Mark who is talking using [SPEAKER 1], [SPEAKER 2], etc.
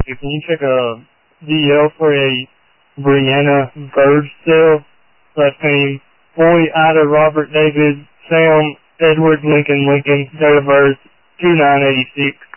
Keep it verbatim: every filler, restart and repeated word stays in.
[SPEAKER 1] Can you check a D L for a Brianna Birdsdale? Last name Boy, Ida, Robert, David, Sam, Edward, Lincoln, Lincoln, date of birth two nine eighty-six.